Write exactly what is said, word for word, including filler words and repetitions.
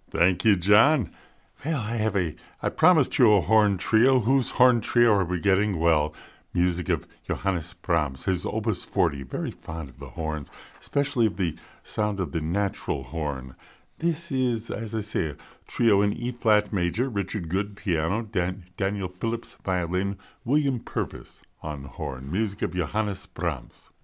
Thank you, John. Well, I have a. I promised you a horn trio. Whose horn trio are we getting? Well, music of Johannes Brahms, his Opus forty. Very fond of the horns, especially of the sound of the natural horn. This is, as I say, a trio in E flat major. Richard Good piano, Dan- Daniel Phillips violin, William Purvis on horn. Music of Johannes Brahms.